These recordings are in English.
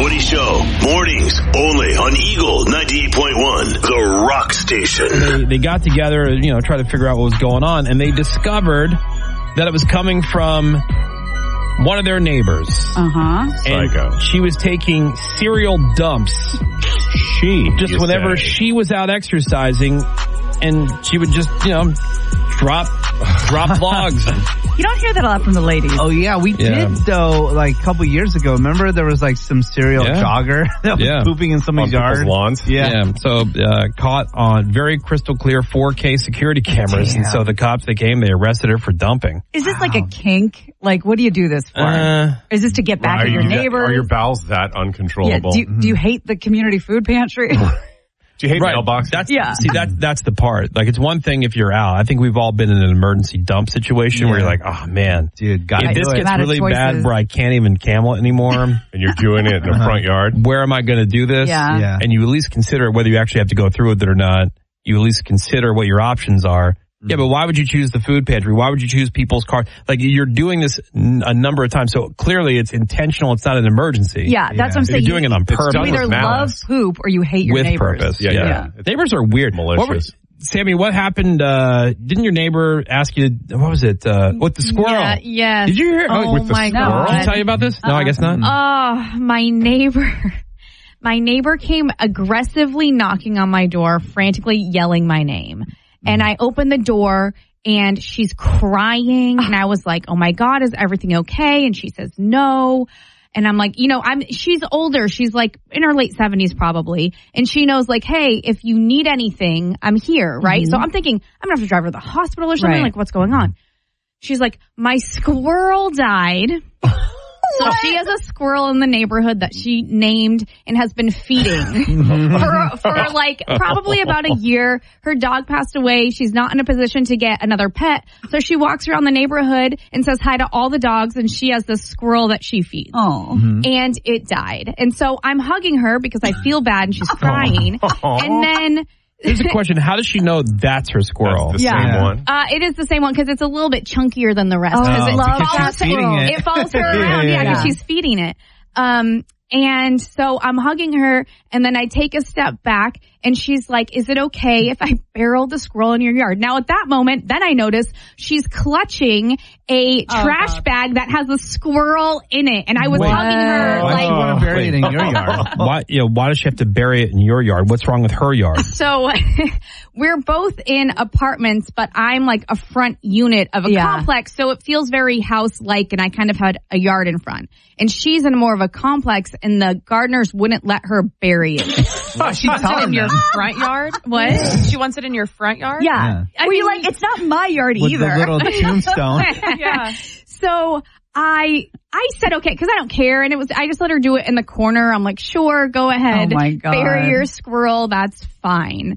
Woody Show. Mornings only on Eagle 98.1, the rock station. They got together, try to figure out what was going on, and they discovered that it was coming from one of their neighbors. Psycho. And she was taking cereal dumps. Whenever she was out exercising, and she would just, drop logs. You don't hear that a lot from the ladies. Oh, yeah, we did, though, like a couple years ago. Remember there was like some serial jogger that was pooping in somebody's yard? Lawns. Yeah. So, caught on very crystal clear 4K security cameras. And so the cops that came, they arrested her for dumping. Is this like a kink? Like, what do you do this for? Is this to get back at your neighbors? Are your bowels that uncontrollable? Yeah. Do you hate the community food pantry? Do you hate mailboxes? That's the part. Like, it's one thing if you're out. I think we've all been in an emergency dump situation where you're like, oh, man. Dude, if this gets really bad where I can't even camel it anymore. And you're doing it in the front yard. Where am I going to do this? Yeah. And you at least consider whether you actually have to go through with it or not. You at least consider what your options are. Yeah, but why would you choose the food pantry? Why would you choose people's car? Like, you're doing this a number of times, so clearly it's intentional. It's not an emergency. Yeah, that's what I'm saying. You're doing it on purpose. You either love poop or you hate your with neighbors. Purpose. Yeah. Neighbors are weird. Malicious. Sammy, what happened? Didn't your neighbor ask you, what was it? With the squirrel? Yeah. Did you hear? Oh, with the squirrel? Did I tell you about this? No, I guess not. Oh, my neighbor came aggressively knocking on my door, frantically yelling my name. And I opened the door and she's crying. And I was like, oh my God, is everything okay? And she says, no. And I'm like, she's older. She's like in her late 70s probably. And she knows like, hey, if you need anything, I'm here. Right. So I'm thinking I'm going to have to drive her to the hospital or something. Right. Like, what's going on? She's like, my squirrel died. So she has a squirrel in the neighborhood that she named and has been feeding for like probably about a year. Her dog passed away. She's not in a position to get another pet. So she walks around the neighborhood and says hi to all the dogs, and she has this squirrel that she feeds. Oh. And it died. And so I'm hugging her because I feel bad and she's crying. And then... Here's a question. How does she know that's her squirrel? That's the same one? It is the same one because it's a little bit chunkier than the rest. It follows her around. Yeah, because she's feeding it. And so I'm hugging her, and then I take a step back, and she's like, is it okay if I barrel the squirrel in your yard? Now, at that moment, then I notice she's clutching a trash bag that has a squirrel in it. And I was hugging her. Why do you want to bury it in your yard? Why does she have to bury it in your yard? What's wrong with her yard? So we're both in apartments, but I'm like a front unit of a complex. So it feels very house-like, and I kind of had a yard in front. And she's in more of a complex, and the gardeners wouldn't let her bury it. She wants it in your front yard? What? She wants it in your front yard? Yeah. Were you like, it's not my yard with either. The little tombstone. Yeah. So I said, okay, because I don't care. And I just let her do it in the corner. I'm like, sure, go ahead. Oh my God. Bury your squirrel. That's fine.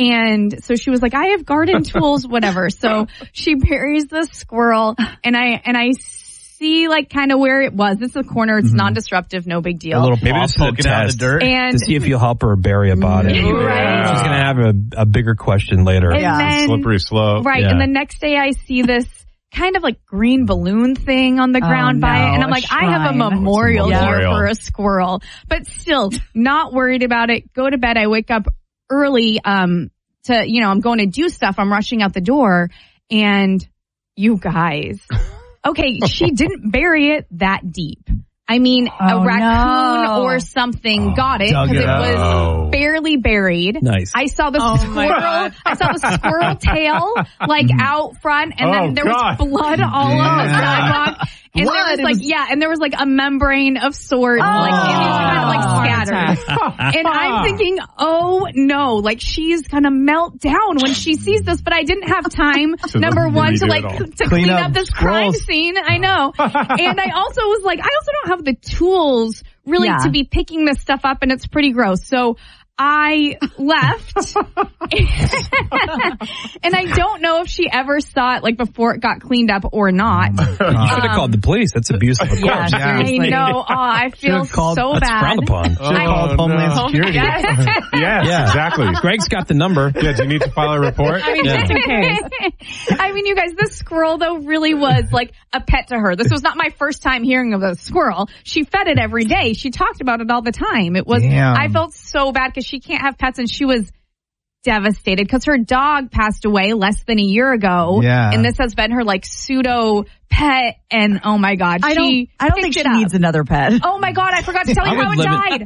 And so she was like, I have garden tools, whatever. So she buries the squirrel, and I see like kind of where it was. This is a corner. It's non-disruptive. No big deal. A little maybe this is a test dirt and to see if you'll help her bury a body. Right. She's going to have a bigger question later. And then, slippery slope. Right. Yeah. And the next day I see this kind of like green balloon thing on the ground by it. And I'm like, I have a memorial here for a squirrel. But still, not worried about it. Go to bed. I wake up early I'm going to do stuff. I'm rushing out the door. And you guys... Okay, she didn't bury it that deep. I mean, a raccoon or something got it because it was barely buried. Nice. I saw the squirrel. I saw the squirrel tail like out front, and then there was blood all over the sidewalk. And there was like a membrane of sorts, like it was kind of like scattered. And I'm thinking, oh no, like she's gonna melt down when she sees this. But I didn't have time. Number one, to clean up this crime scene. I know. And I also was like, I also don't have the tools really to be picking this stuff up, and it's pretty gross. So I left, and I don't know if she ever saw it, like, before it got cleaned up or not. You should have called the police. That's abuse of a corpse. I know. Oh, I feel so that's bad. Frowned upon. Should have called Homeland Security. Yes, exactly. Greg's got the number. Yeah, do you need to file a report? I mean, just in case. I mean, you guys, this squirrel, though, really was like a pet to her. This was not my first time hearing of a squirrel. She fed it every day. She talked about it all the time. It was, I felt so bad because she can't have pets, and she was devastated because her dog passed away less than a year ago. Yeah. And this has been her like pseudo pet, and oh my God, I don't think she needs another pet. Oh my God, I forgot to tell you how it died.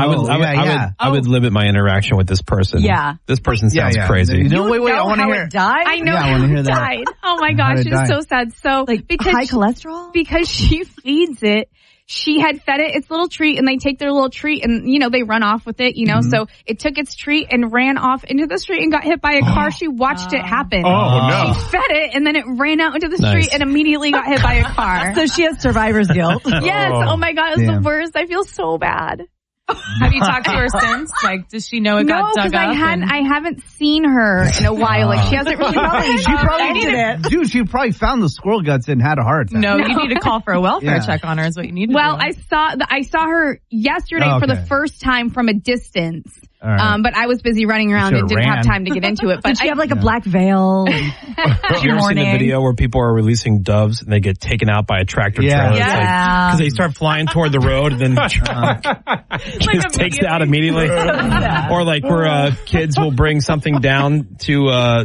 I would limit my interaction with this person. Yeah. This person sounds crazy. No, wait, I want to hear it died. I know I want to hear that. Died. Oh my gosh, it's so sad. So like because high cholesterol? Because she feeds it. She had fed it its little treat, and they take their little treat and, you know, they run off with it, you know. So it took its treat and ran off into the street and got hit by a car. She watched it happen. Oh, no. She fed it, and then it ran out into the street and immediately got hit by a car. So she has survivor's guilt. Yes. Oh my God, it's the worst. I feel so bad. Have you talked to her since? Like, does she know it got dug up? No, because I haven't seen her in a while. Like, she hasn't really. She probably did it. Dude, she probably found the squirrel guts and had a heart attack. No, you need to call for a welfare check on her is what you need to do. Well, I saw her yesterday for the first time from a distance. Right. But I was busy running around and didn't have time to get into it. But did she have like a black veil? Have you ever seen the video where people are releasing doves and they get taken out by a tractor trailer? Because they start flying toward the road and then the truck just takes it out immediately. Or like where kids will bring something down to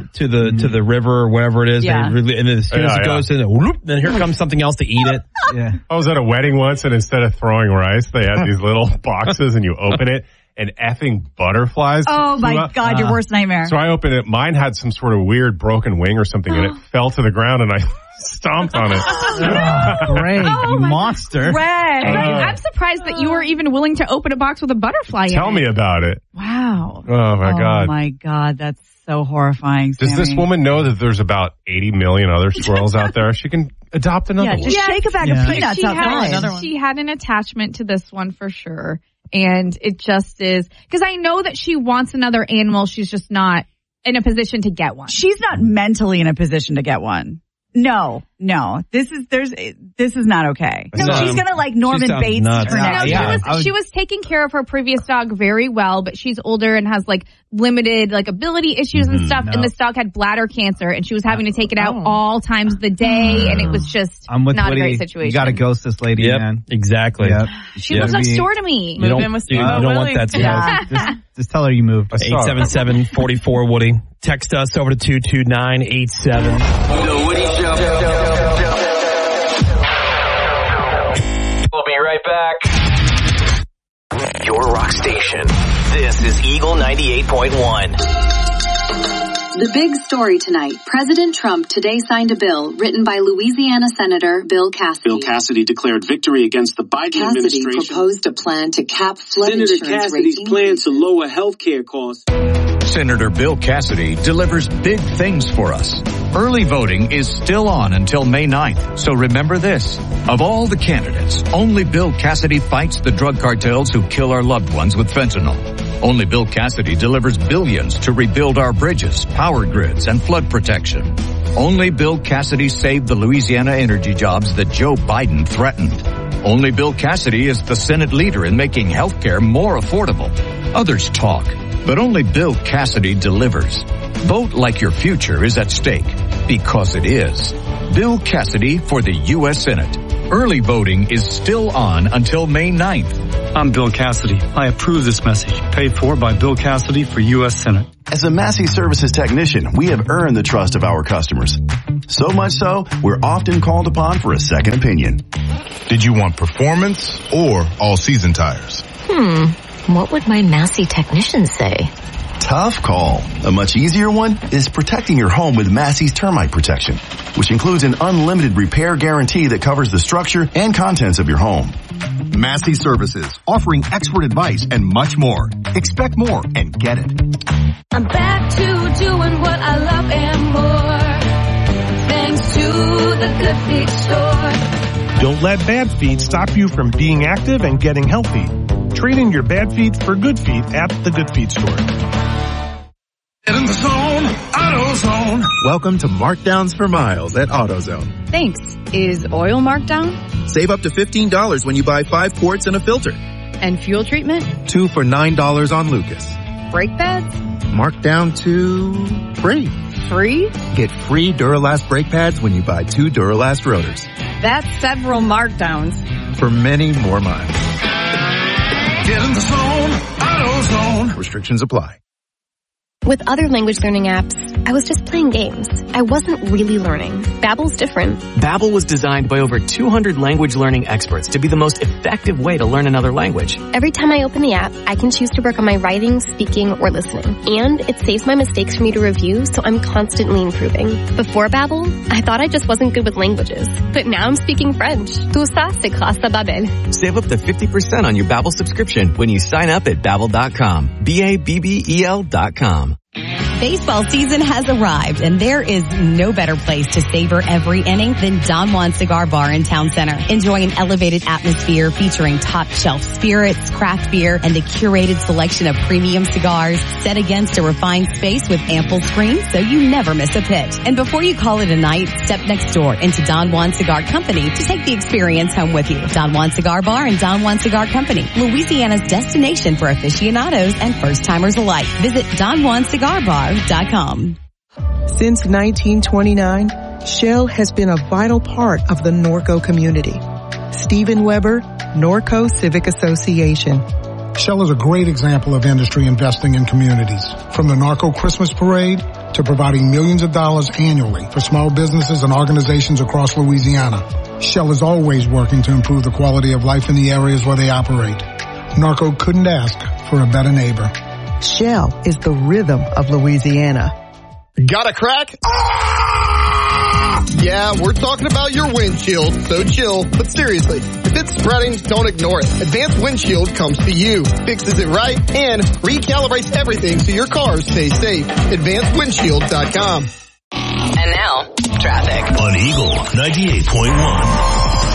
the river or wherever it is. And then as soon as it goes in, whoop, then here comes something else to eat it. I was at a wedding once, and instead of throwing rice, they had these little boxes, and you open it, and effing butterflies. Oh my God, your worst nightmare. So I opened it. Mine had some sort of weird broken wing or something, and it fell to the ground, and I stomped on it. Greg, you monster. Greg. I'm surprised that you were even willing to open a box with a butterfly in it. Tell me about it. Wow. Oh my God. Oh my God, that's so horrifying. Does this woman know that there's about 80 million other squirrels out there? She can adopt another one. Just shake a bag of peanuts outside. She had an attachment to this one for sure. And it just is, because I know that she wants another animal. She's just not in a position to get one. She's not mentally in a position to get one. No. This is not okay. No, she's gonna like Norman Bates her next. She was taking care of her previous dog very well, but she's older and has like limited like ability issues and stuff. And this dog had bladder cancer, and she was having to take it out all times of the day, and it was just not a great situation. You gotta ghost this lady, man. Exactly. She lives next door to me. You don't want that stuff. Just tell her you moved. 877-44 Woody. Text us over to 22987. The Woody Show. We'll be right back. Your rock station. This is Eagle 98.1. The big story tonight. President Trump today signed a bill written by Louisiana Senator Bill Cassidy. Bill Cassidy declared victory against the Biden administration. Cassidy proposed a plan to cap flood Senator insurance Cassidy's plan to lower health care costs. Senator Bill Cassidy delivers big things for us. Early voting is still on until May 9th, so remember this. Of all the candidates, only Bill Cassidy fights the drug cartels who kill our loved ones with fentanyl. Only Bill Cassidy delivers billions to rebuild our bridges, power grids, and flood protection. Only Bill Cassidy saved the Louisiana energy jobs that Joe Biden threatened. Only Bill Cassidy is the Senate leader in making health care more affordable. Others talk, but only Bill Cassidy delivers. Vote like your future is at stake, because it is. Bill Cassidy for the U.S. Senate. Early voting is still on until May 9th. I'm Bill Cassidy. I approve this message. Paid for by Bill Cassidy for U.S. Senate. As a Massey Services technician, we have earned the trust of our customers. So much so, we're often called upon for a second opinion. Did you want performance or all-season tires? What would my Massey technician say? Tough call. A much easier one is protecting your home with Massey's termite protection, which includes an unlimited repair guarantee that covers the structure and contents of your home. Massey Services, offering expert advice and much more. Expect more and get it. I'm back to doing what I love and more, thanks to the Good Feet store. Don't let bad feet stop you from being active and getting healthy. Trade in your bad feet for good feet at the Good Feet store. Get in the zone, AutoZone. Welcome to Markdowns for Miles at AutoZone. Thanks. Is oil marked down? Save up to $15 when you buy 5 quarts and a filter. And fuel treatment? 2 for $9 on Lucas. Brake pads? Marked down to free. Free? Get free Duralast brake pads when you buy 2 Duralast rotors. That's several markdowns. For many more miles. Get in the zone, AutoZone. Restrictions apply. With other language learning apps, I was just playing games. I wasn't really learning. Babbel's different. Babbel was designed by over 200 language learning experts to be the most effective way to learn another language. Every time I open the app, I can choose to work on my writing, speaking, or listening. And it saves my mistakes for me to review, so I'm constantly improving. Before Babbel, I thought I just wasn't good with languages. But now I'm speaking French. Tout ça, c'est grâce à Babbel. Save up to 50% on your Babbel subscription when you sign up at Babbel.com. Babbel.com. Baseball season has arrived, and there is no better place to savor every inning than Don Juan Cigar Bar in Town Center. Enjoy an elevated atmosphere featuring top-shelf spirits, craft beer, and a curated selection of premium cigars set against a refined space with ample screens so you never miss a pitch. And before you call it a night, step next door into Don Juan Cigar Company to take the experience home with you. Don Juan Cigar Bar and Don Juan Cigar Company, Louisiana's destination for aficionados and first-timers alike. Visit DonJuanCigarBar.com. Since 1929, Shell has been a vital part of the Norco community. Stephen Weber, Norco Civic Association. Shell is a great example of industry investing in communities. From the Norco Christmas Parade to providing millions of dollars annually for small businesses and organizations across Louisiana. Shell is always working to improve the quality of life in the areas where they operate. Norco couldn't ask for a better neighbor. Shell is the rhythm of Louisiana. Got a crack? Ah! Yeah, we're talking about your windshield, so chill. But seriously, if it's spreading, don't ignore it. Advanced Windshield comes to you, fixes it right, and recalibrates everything so your car stays safe. AdvancedWindshield.com. And now, traffic. On Eagle 98.1.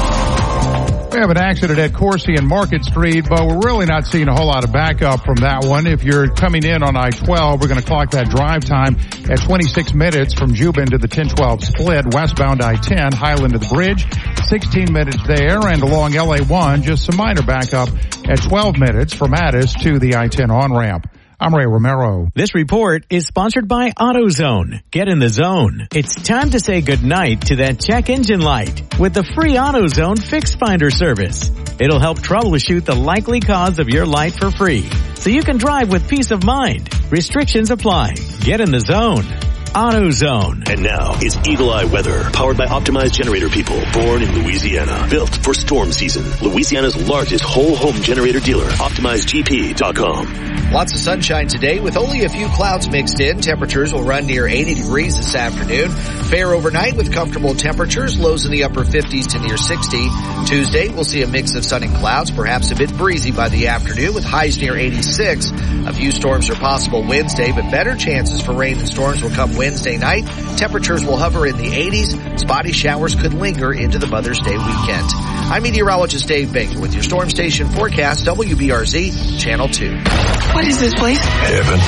We have an accident at Coursey and Market Street, but we're really not seeing a whole lot of backup from that one. If you're coming in on I-12, we're going to clock that drive time at 26 minutes from Jubin to the 10-12 split, westbound I-10, Highland to the bridge, 16 minutes there, and along LA1, just some minor backup at 12 minutes from Addis to the I-10 on-ramp. I'm Ray Romero. This report is sponsored by AutoZone. Get in the zone. It's time to say goodnight to that check engine light with the free AutoZone Fix Finder service. It'll help troubleshoot the likely cause of your light for free, so you can drive with peace of mind. Restrictions apply. Get in the zone. AutoZone. And now it's Eagle Eye weather, powered by Optimized Generator People, born in Louisiana, built for storm season. Louisiana's largest whole home generator dealer, OptimizedGP.com. Lots of sunshine today with only a few clouds mixed in. Temperatures will run near 80 degrees this afternoon. Fair overnight with comfortable temperatures, lows in the upper 50s to near 60. Tuesday, we'll see a mix of sun and clouds, perhaps a bit breezy by the afternoon with highs near 86. A few storms are possible Wednesday, but better chances for rain and storms will come Wednesday night. Temperatures will hover in the 80s. Spotty showers could linger into the Mother's Day weekend. I'm meteorologist Dave Baker with your Storm Station forecast, WBRZ, Channel 2. What is this place? Heaven.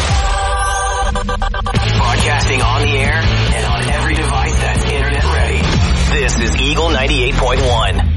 Broadcasting on the air and on every device that's internet ready. This is Eagle 98.1.